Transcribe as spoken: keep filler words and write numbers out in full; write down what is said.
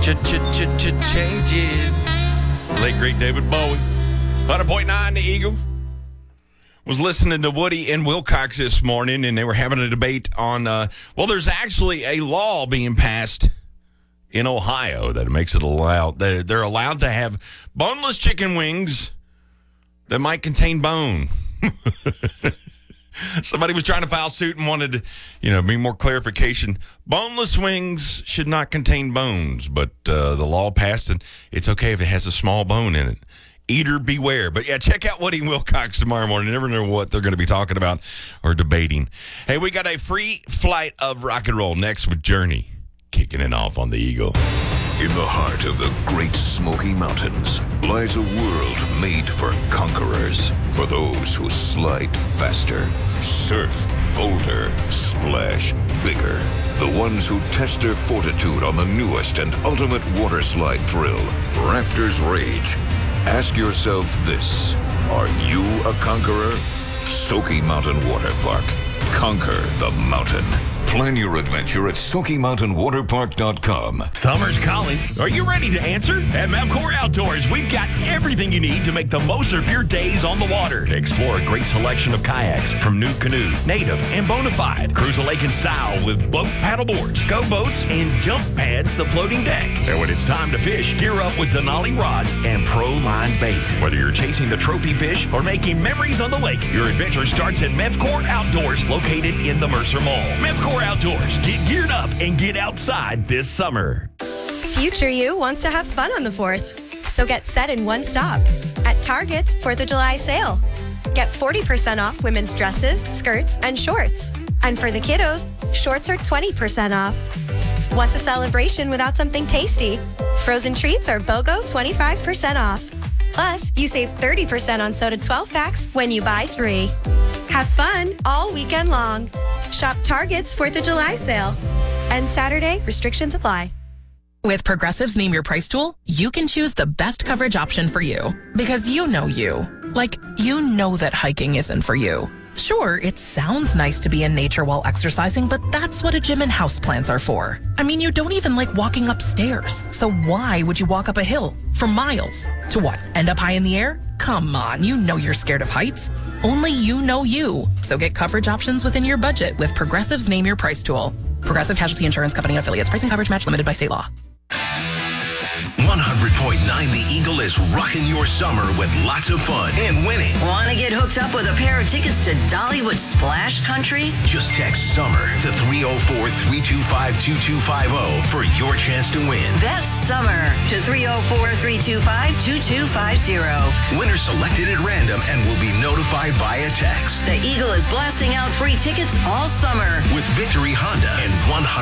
Changes. Late great David Bowie. one hundred point nine The Eagle. Was listening to Woody and Wilcox this morning, and they were having a debate on, uh, well, there's actually a law being passed in Ohio that makes it allowed. They're, they're allowed to have boneless chicken wings that might contain bone. Somebody was trying to file suit and wanted to, you know, be more clarification. Boneless wings should not contain bones, but uh, the law passed, and it's okay if it has a small bone in it. Eater beware. But yeah, check out Woody Wilcox tomorrow morning. You never know what they're going to be talking about or debating. Hey, we got a free flight of rock and roll next with Journey, kicking it off on the Eagle. In the heart of the Great Smoky Mountains lies a world made for conquerors, for those who slide faster, surf bolder, splash bigger, the ones who test their fortitude on the newest and ultimate water slide thrill, Rafters Rage. Ask yourself this: are you a conqueror? Soaky Mountain Water Park. Conquer the mountain. Plan your adventure at Soaky Mountain Water Park dot com. Summer's calling. Are you ready to answer? At Mavcor Outdoors, we've got everything you need to make the most of your days on the water. Explore a great selection of kayaks from New Canoe, Native, and Bonafide. Cruise a lake in style with boat paddle boards, go boats, and jump pads, the floating deck. And when it's time to fish, gear up with Denali rods and Pro Line bait. Whether you're chasing the trophy fish or making memories on the lake, your adventure starts at Mavcor Outdoors, located in the Mercer Mall. Mavcor Outdoors. Get geared up and get outside this summer. Future you wants to have fun on the fourth, so get set in one stop at Target's fourth of July sale. Get forty percent off women's dresses, skirts, and shorts. And for the kiddos, shorts are twenty percent off. What's a celebration without something tasty? Frozen treats are BOGO twenty-five percent off. Plus, you save thirty percent on soda twelve packs when you buy three. Have fun all weekend long. Shop Target's fourth of July sale. And Saturday, restrictions apply. With Progressive's Name Your Price tool, you can choose the best coverage option for you. Because you know you. Like, you know that hiking isn't for you. Sure, it sounds nice to be in nature while exercising, but that's what a gym and houseplants are for. I mean, you don't even like walking upstairs. So why would you walk up a hill for miles? To what, end up high in the air? Come on, you know you're scared of heights. Only you know you. So get coverage options within your budget with Progressive's Name Your Price tool. Progressive Casualty Insurance Company and affiliates. Pricing coverage match limited by state law. one hundred point nine The Eagle is rocking your summer with lots of fun and winning. Want to get hooked up with a pair of tickets to Dollywood Splash Country? Just text SUMMER to three oh four, three two five, two two five oh for your chance to win. That's SUMMER to three oh four, three two five, two two five oh. Winners selected at random and will be notified via text. The Eagle is blasting out free tickets all summer with Victory Honda and one hundred